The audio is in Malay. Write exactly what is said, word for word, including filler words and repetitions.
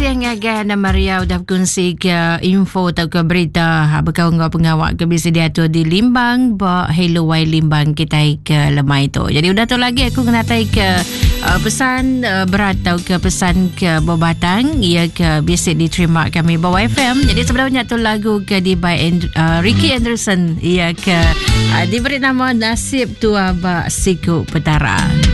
kasih ngagai Anda Maria udah kongsi ke info atau ke berita berkawan dengan pengawak ke bisa diatur di Limbang ba Hello Wai Limbang kita ke lemai tu. Jadi udah tu lagi aku kena tai ke uh, pesan uh, berat atau ke pesan ke Bobatang ia ke bisa diterima kami bawa F M. Jadi sebenarnya tu lagu ke di by And, uh, Ricky Anderson ia ke uh, diberi nama Nasib Tua Ba Siku Petara.